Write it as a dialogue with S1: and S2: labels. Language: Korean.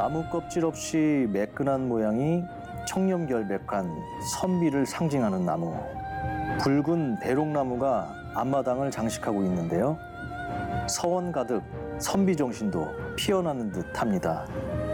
S1: 나무 껍질 없이 매끈한 모양이 청렴결백한 선비를 상징하는 나무. 붉은 배롱나무가 앞마당을 장식하고 있는데요. 서원 가득 선비 정신도 피어나는 듯합니다.